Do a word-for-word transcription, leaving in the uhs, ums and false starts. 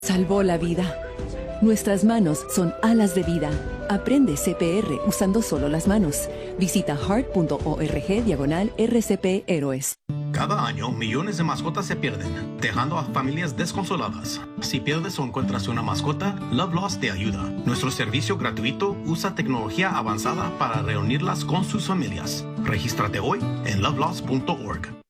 Salvó la vida. Nuestras manos son alas de vida. Aprende C P R usando solo las manos. Visita heart.org diagonal R C P Héroes. Cada año, millones de mascotas se pierden, dejando a familias desconsoladas. Si pierdes o encuentras una mascota, Love Lost te ayuda. Nuestro servicio gratuito usa tecnología avanzada para reunirlas con sus familias. Regístrate hoy en love lost punto org.